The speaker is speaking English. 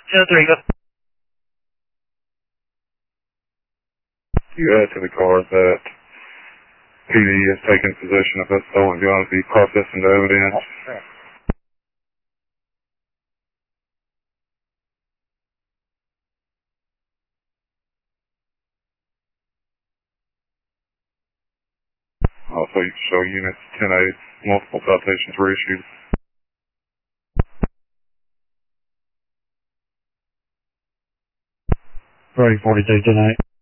10-3, go. You add to the card that PD has taken possession of a stolen gun to be processed into evidence. Also, you show units 10-8, multiple citations were issued. 30-42 tonight.